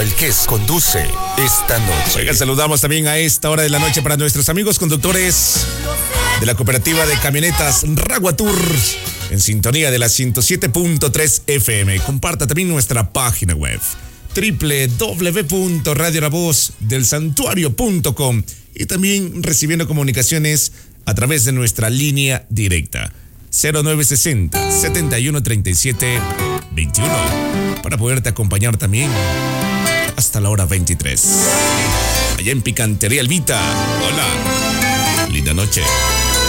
El que conduce esta noche. Oigan, saludamos también a esta hora de la noche para nuestros amigos conductores de la cooperativa de camionetas Raguatur, en sintonía de la 107.3 FM. Comparta también nuestra página web www.radiolavozdelsantuario.com y también recibiendo comunicaciones a través de nuestra línea directa 0960 7137 21 para poderte acompañar también hasta la hora 23. Allá en Picantería Elvita. Hola. Linda noche.